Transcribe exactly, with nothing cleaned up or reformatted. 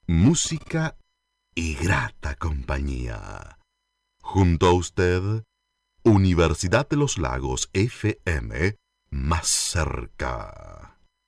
Música y grata compañía. Junto a usted, Universidad de los Lagos F M, más cerca.